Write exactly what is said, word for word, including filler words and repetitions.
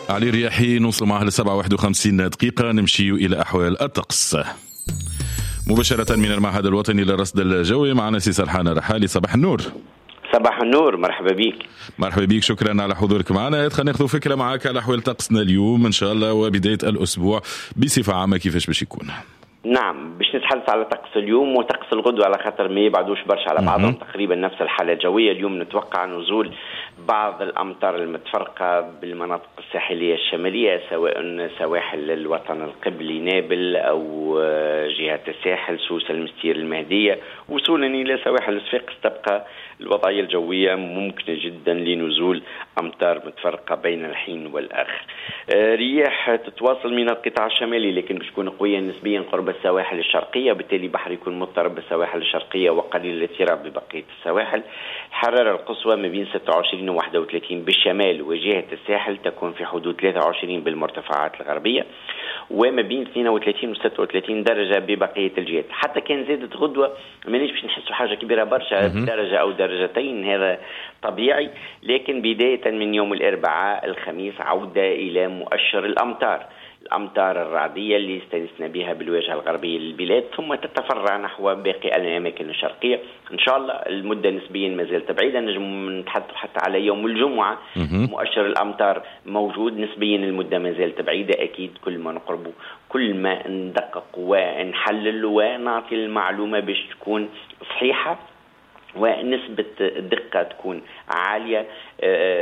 علي رياحي نوصل معها لسبعة واحد وخمسين دقيقة. نمشي إلى أحوال الطقس مباشرة من المعهد الوطني للرصد الجوي. معنا سي سرحان رحالي. صباح النور. صباح النور، مرحبا بيك. مرحبا بيك، شكرا على حضورك معنا. خلينا ناخذ فكرة معك على أحوال طقسنا اليوم إن شاء الله، وبداية الأسبوع بصفة عامة كيفاش باش يكون؟ نعم، باش نتحدث على طقس اليوم وطقس الغدوة على خاطر ما يبعدوش برشا على بعضهم، تقريبا نفس الحالة الجوية. اليوم نتوقع نزول بعض الأمطار المتفرقة بالمناطق الساحلية الشمالية، سواء سواحل الوطن القبلي نابل أو جهة الساحل سوسة المستير المهدية وصولا إلى سواحل الصفاقس. تبقى الوضعية الجوية ممكنة جدا لنزول أمطار متفرقة بين الحين والآخر. رياح تتواصل من القطاع الشمالي لكن باش تكون قوية نسبيا قرب السواحل الشرقية، بالتالي بحر يكون مضطرب بالسواحل الشرقية وقليل الاضطراب ببقية السواحل. الحرارة القصوى ما بين ستة وعشرين و واحد وثلاثين بالشمال، وجهة الساحل تكون في حدود ثلاثة وعشرين بالمرتفعات الغربية، وما بين اثنين وثلاثين و ستة وثلاثين درجة ببقية الجهات. حتى كان زادت غدوة مانيش باش نحسوا حاجة كبيرة برشا، درجة أو درجتين هذا طبيعي، لكن بداية من يوم الأربعاء الخميس عودة إلى مؤشر الأمطار الأمطار الرعدية اللي استنسنا بها بالواجهة الغربية للبلاد، ثم تتفرع نحو باقي الأماكن الشرقية. إن شاء الله المدة نسبيا ما زالت بعيدة، نجم نتحدث حتى على يوم الجمعة مؤشر الأمطار موجود، نسبيا المدة ما زالت بعيدة. أكيد كل ما نقربوا كل ما ندقق ونحلل ونعطي المعلومة باش تكون صحيحة ونسبة الدقة تكون عالية.